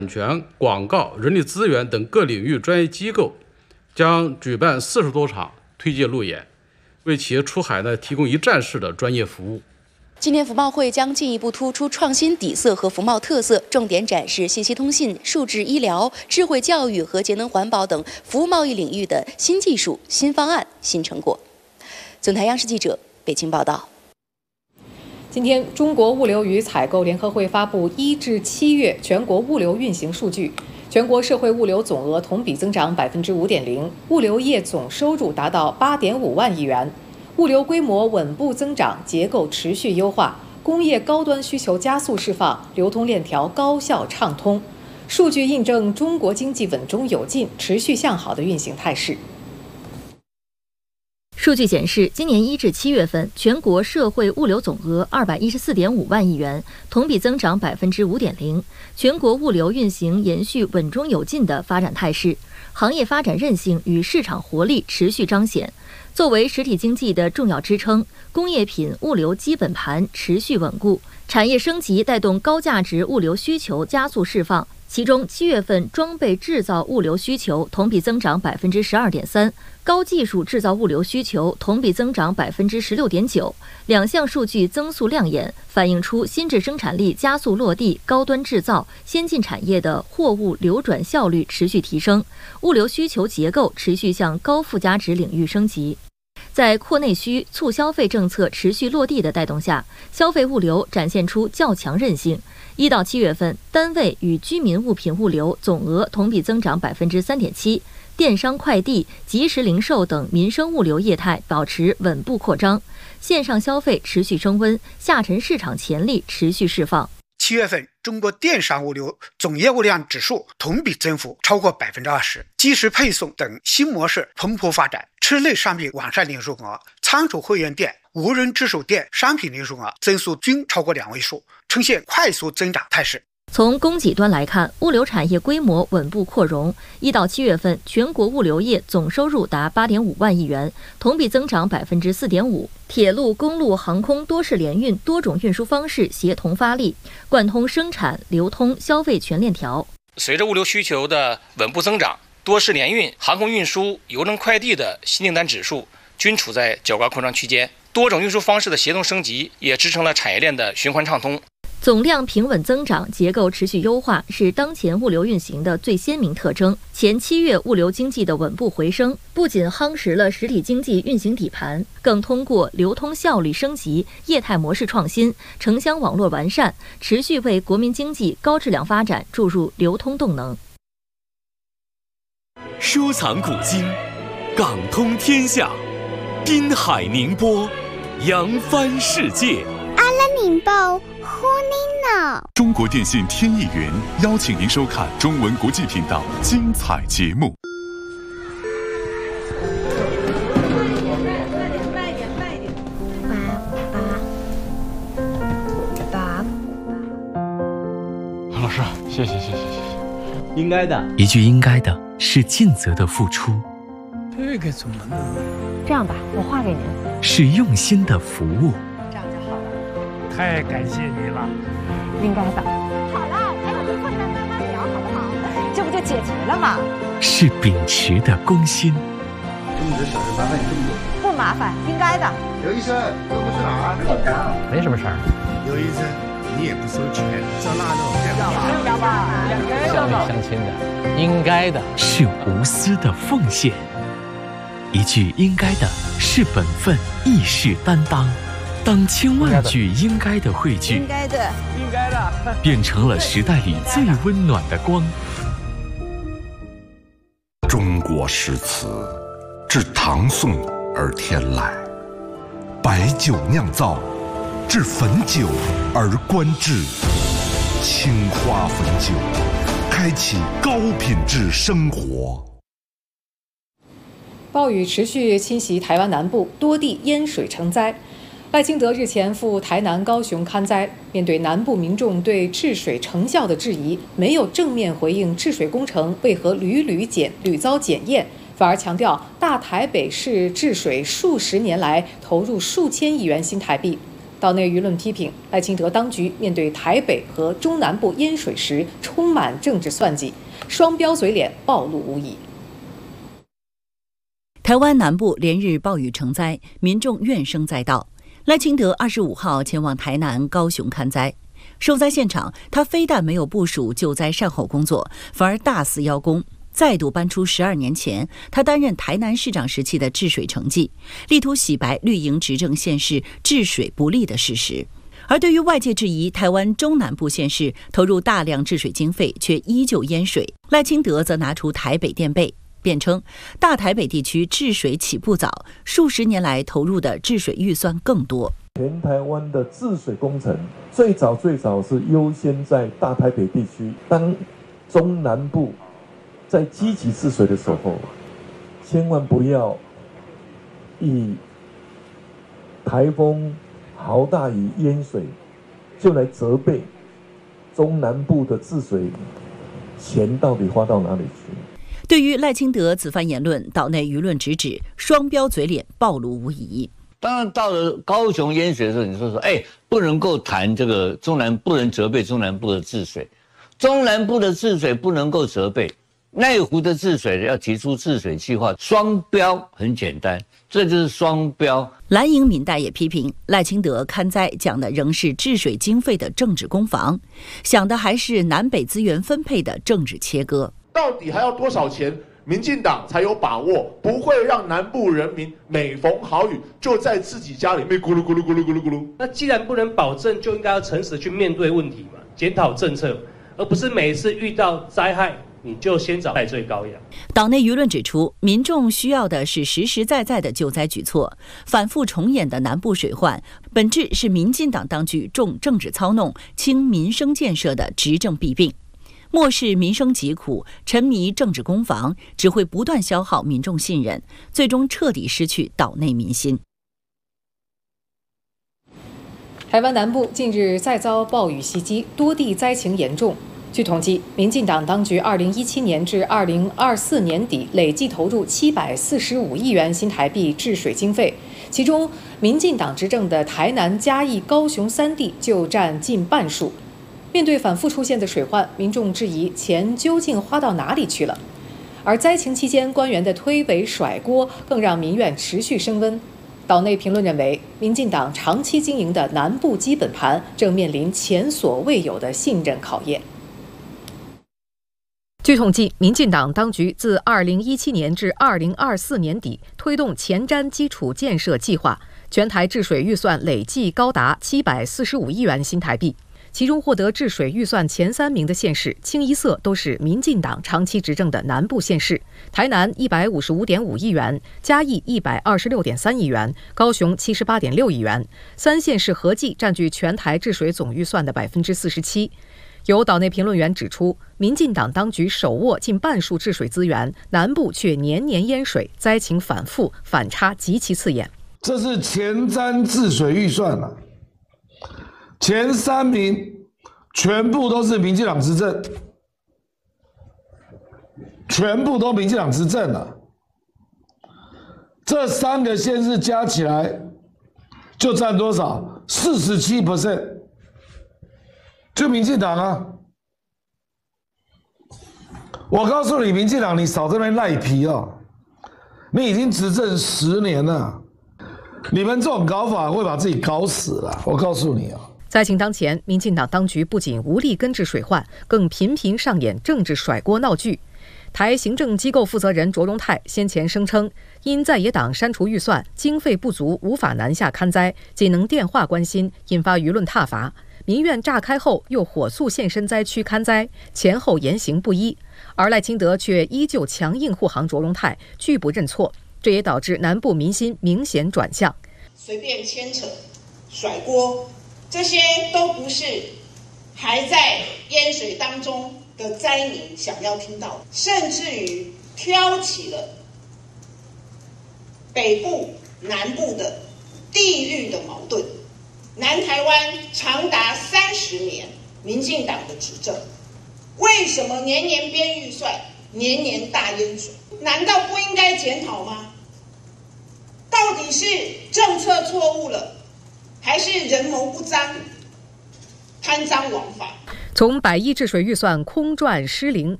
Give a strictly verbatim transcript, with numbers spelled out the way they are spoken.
权、广告、人力资源等各领域专业机构将举办四十多场推介路演，为企业出海呢提供一站式的专业服务。 今年服贸会将进一步突出创新底色和服贸特色，重点展示信息通信、数字医疗、智慧教育和节能环保等服务贸易领域的新技术、新方案、新成果。总台央视记者北京报道。 今天，中国物流与采购联合会发布一至七月全国物流运行数据，全国社会物流总额同比增长百分之五点零，物流业总收入达到八点五万亿元。物流规模稳步增长，结构持续优化，工业高端需求加速释放，流通链条高效畅通。数据印证中国经济稳中有进、持续向好的运行态势。 数据显示，今年一至七月份，全国社会物流总额二百一十四点五万亿元，同比增长百分之五点零。全国物流运行延续稳中有进的发展态势，行业发展韧性与市场活力持续彰显。作为实体经济的重要支撑，工业品物流基本盘持续稳固，产业升级带动高价值物流需求加速释放。其中，七月份装备制造物流需求同比增长百分之十二点三，高技术制造物流需求同比增长百分之十六点九，两项数据增速亮眼，反映出新质生产力加速落地，高端制造、先进产业的货物流转效率持续提升，物流需求结构持续向高附加值领域升级。在扩内需、促消费政策持续落地的带动下，消费物流展现出较强韧性。一到七月份，单位与居民物品物流总额同比增长百分之三点七，电商快递、即时零售等民生物流业态保持稳步扩张，线上消费持续升温，下沉市场潜力持续释放。 七月份，中国电商物流总业务量指数同比增幅超过百分之二十，即时配送等新模式蓬勃发展，车类商品网上零售额、仓储会员店、无人值守店商品零售额增速均超过两位数，呈现快速增长态势。 从供给端来看，物流产业规模稳步扩容。一到七月份，全国物流业总收入达八点五万亿元，同比增长百分之四点五。铁路、公路、航空多式联运多种运输方式协同发力，贯通生产、流通、消费全链条。 随着物流需求的稳步增长，多式联运、航空运输、邮政快递的新订单指数均处在较高扩张区间，多种运输方式的协同升级也支撑了产业链的循环畅通。 总量平稳增长，结构持续优化，是当前物流运行的最鲜明特征。前七月物流经济的稳步回升，不仅夯实了实体经济运行底盘，更通过流通效率升级、业态模式创新、城乡网络完善，持续为国民经济高质量发展注入流通动能。 收藏古今，港通天下，滨海宁波，扬帆世界。 阿拉宁报，呼您呢。 中国电信天翼云邀请您收看中文国际频道精彩节目。 慢点，慢点，慢点。爸爸， 老师，谢谢，谢谢，谢谢。 应该的， 一句应该的是尽责的付出。 这个怎么弄？ 这样吧，我画给您。 是用心的服务。 这样就好了。 太感谢你了。 应该的。好了，还有个困难慢慢聊，好不好？这不就解决了吗？ 是秉持的公心。 这么多小事麻烦你这么多。 不麻烦，应该的。 刘医生，这不是哪儿？ 没什么事儿。 刘医生，你也不收钱，照那种要吧？乡里乡亲的，应该的。 是无私的奉献。一句应该的是本分，义士担当。当千万句应该的汇聚， 应该的， 应该的， 变成了时代里最温暖的光。 中国诗词自唐宋而天来，白酒酿造，至汾酒而观致，青花汾酒，开启高品质生活。 暴雨持续侵袭台湾南部，多地淹水成灾。赖清德日前赴台南、高雄勘灾，面对南部民众对治水成效的质疑，没有正面回应治水工程为何屡屡检屡遭检验，反而强调大台北市治水数十年来投入数千亿元新台币。 岛内舆论批评赖清德当局面对台北和中南部淹水时充满政治算计，双标嘴脸暴露无遗。 台湾南部连日暴雨成灾，民众怨声载道。赖清德二十五号前往台南、高雄看灾。受灾现场，他非但没有部署救灾善后工作，反而大肆邀功，再度搬出十二年前他担任台南市长时期的治水成绩，力图洗白绿营执政县市治水不力的事实。而对于外界质疑台湾中南部县市投入大量治水经费却依旧淹水，赖清德则拿出台北垫背，辩称大台北地区治水起步早，数十年来投入的治水预算更多。 全台湾的治水工程最早最早是优先在大台北地区，当中南部在积极治水的时候，千万不要以台风豪大雨淹水就来责备中南部的治水钱到底花到哪里去。 对于赖清德此番言论，岛内舆论直指双标嘴脸暴露无遗。 当然，到了高雄淹水的时候，你说说，哎，不能够谈这个中南，不能责备中南部的治水，中南部的治水不能够责备，内湖的治水要提出治水计划，双标很简单，这就是双标。 蓝营民代也批评赖清德看灾讲的仍是治水经费的政治攻防，想的还是南北资源分配的政治切割。 到底还要多少钱？民进党才有把握不会让南部人民每逢好雨就在自己家里面咕噜咕噜咕噜咕噜咕噜。 那既然不能保证，就应该要诚实去面对问题嘛，检讨政策，而不是每一次遇到灾害你就先找代罪羔羊。 岛内舆论指出，民众需要的是实实在在的救灾举措，反复重演的南部水患，本质是民进党当局重政治操弄、轻民生建设的执政弊病。漠视民生疾苦，沉迷政治攻防，只会不断消耗民众信任，最终彻底失去岛内民心。 台湾南部近日再遭暴雨袭击，多地灾情严重。据统计，民进党当局二零一七年至二零二四年底累计投入七百四十五亿元新台币治水经费，其中民进党执政的台南、嘉义、高雄三地就占近半数。面对反复出现的水患，民众质疑钱究竟花到哪里去了？而灾情期间官员的推诿甩锅，更让民怨持续升温。岛内评论认为，民进党长期经营的南部基本盘正面临前所未有的信任考验。据统计，民进党当局自二零一七年至二零二四年底推动前瞻基础建设计划，全台治水预算累计高达七百四十五亿元新台币。其中获得治水预算前三名的县市，清一色都是民进党长期执政的南部县市。台南一百五十五点五亿元，嘉义一百二十六点三亿元，高雄七十八点六亿元，三县市合计占据全台治水总预算的百分之四十七。有岛内评论员指出，民进党当局手握近半数治水资源，南部却年年淹水，灾情反复，反差极其刺眼。 这是前瞻治水预算了。前三名全部都是民进党执政，全部都民进党执政了。这三个县市加起来就占多少？四十七 percent， 就民进党啊！我告诉你，民进党，你少这边赖皮哦！你已经执政十年了，你们这种搞法会把自己搞死了。我告诉你啊！ 灾情当前，民进党当局不仅无力根治水患，更频频上演政治甩锅闹剧。台行政机构负责人卓荣泰先前声称，因在野党删除预算，经费不足，无法南下勘灾，仅能电话关心，引发舆论挞伐。民怨炸开后，又火速现身灾区勘灾，前后言行不一。而赖清德却依旧强硬护航卓荣泰，拒不认错，这也导致南部民心明显转向。 随便牵扯、甩锅。这些都不是还在淹水当中的灾民想要听到的，甚至于挑起了北部、南部的地域的矛盾。南台湾长达三十年民进党的执政，为什么年年编预算，年年大淹水？难道不应该检讨吗？到底是政策错误了， 还是人谋不臧、贪赃枉法？ 从百亿治水预算空转失灵